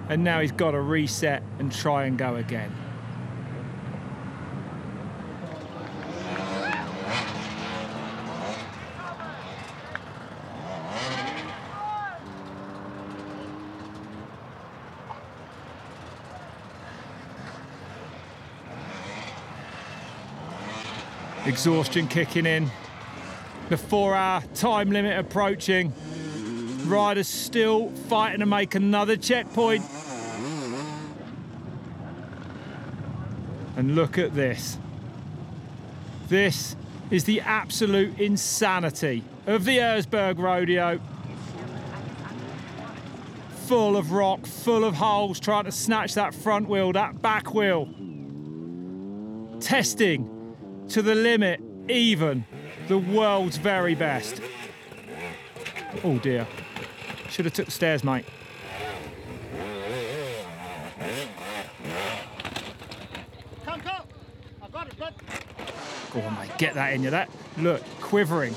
and now he's got to reset and try and go again. Exhaustion kicking in. The 4-hour time limit approaching. Riders still fighting to make another checkpoint. And look at this. This is the absolute insanity of the Erzberg Rodeo. Full of rock, full of holes, trying to snatch that front wheel, that back wheel. Testing to the limit, even the world's very best. Oh dear. Should have took the stairs, mate. Come. I've got it, bud. Go on, mate. Get that in you. That, look, quivering.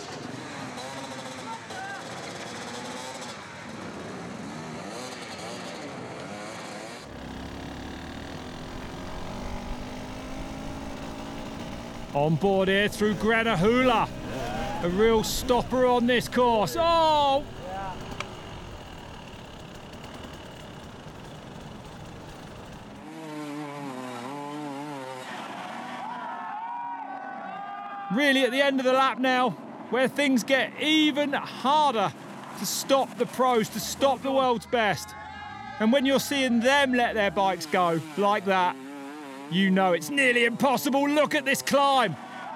On board here through Grenahula. A real stopper on this course. Oh! Really at the end of the lap now, where things get even harder to stop the pros, to stop the world's best. And when you're seeing them let their bikes go like that, you know it's nearly impossible. Look at this climb.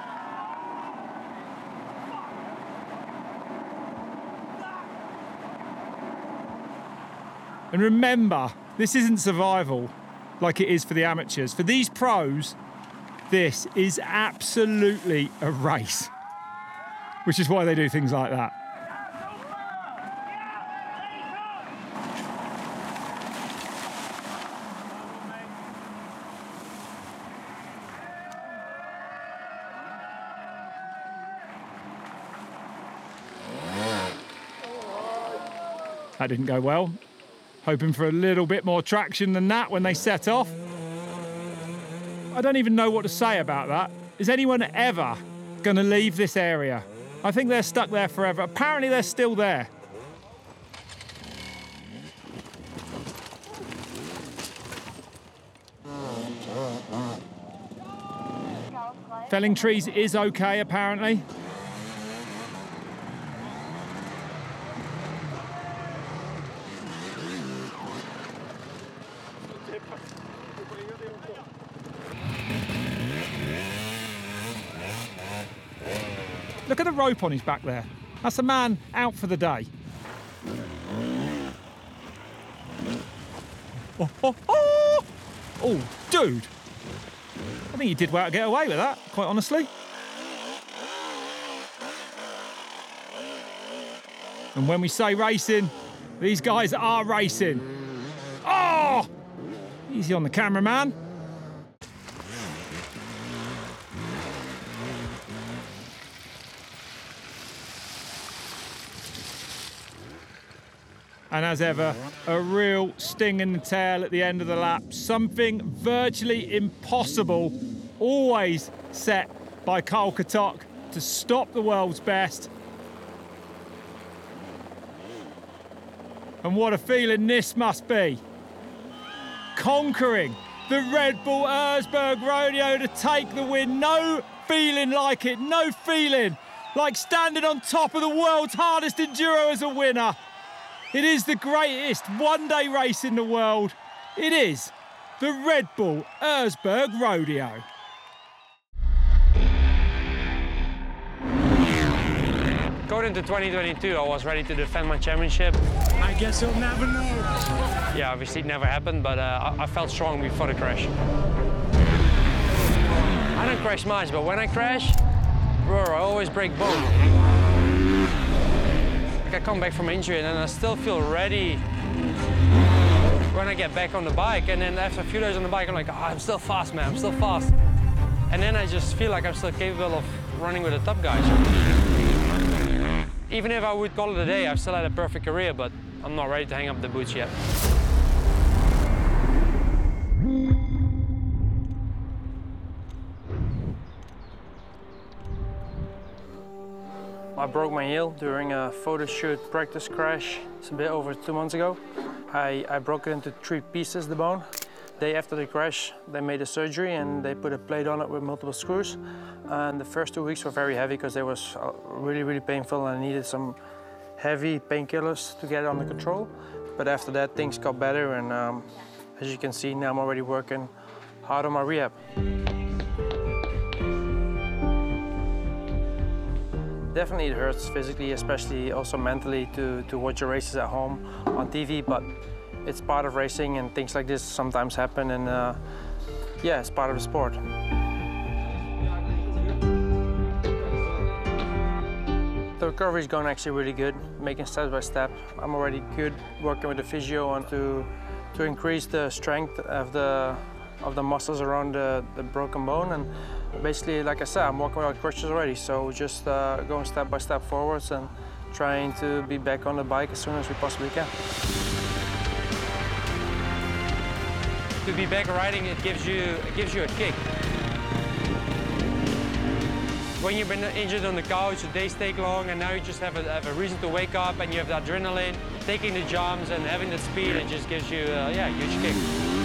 And remember, this isn't survival like it is for the amateurs. For these pros, this is absolutely a race, which is why they do things like that. That didn't go well. Hoping for a little bit more traction than that when they set off. I don't even know what to say about that. Is anyone ever going to leave this area? I think they're stuck there forever. Apparently they're still there. Felling trees is okay, apparently. Look at the rope on his back there. That's a man out for the day. Oh, dude. I think he did well to get away with that, quite honestly. And when we say racing, these guys are racing. Oh! Easy on the cameraman. And as ever, a real sting in the tail at the end of the lap. Something virtually impossible, always set by Karl Katok to stop the world's best. And what a feeling this must be. Conquering the Red Bull Erzberg Rodeo to take the win. No feeling like it, no feeling like standing on top of the world's hardest enduro as a winner. It is the greatest one-day race in the world. It is the Red Bull Erzberg Rodeo. Going into 2022, I was ready to defend my championship. I guess you'll never know. Yeah, obviously it never happened, but I felt strong before the crash. I don't crash much, but when I crash, bro, I always break bone. I come back from injury and then I still feel ready when I get back on the bike, and then after a few days on the bike I'm like, oh, I'm still fast, man, I'm still fast. And then I just feel like I'm still capable of running with the top guys. Even if I would call it a day, I've still had a perfect career, but I'm not ready to hang up the boots yet. I broke my heel during a photo shoot practice crash. It's a bit over 2 months ago. I broke it into 3 pieces, the bone. Day after the crash, they made a surgery and they put a plate on it with multiple screws. And the first 2 weeks were very heavy because they was really, really painful and I needed some heavy painkillers to get it under control. But after that, things got better and as you can see, now I'm already working hard on my rehab. Definitely it hurts physically, especially also mentally to watch your races at home on TV, but it's part of racing and things like this sometimes happen and yeah, it's part of the sport. The recovery is going actually really good, making step by step. I'm already good working with the physio on to increase the strength of the muscles around the broken bone. And basically, like I said, I'm walking without crutches already, so just going step by step forwards and trying to be back on the bike as soon as we possibly can. To be back riding, it gives you a kick. When you've been injured on the couch, the days take long, and now you just have a reason to wake up, and you have the adrenaline, taking the jumps and having the speed, it just gives you a huge kick.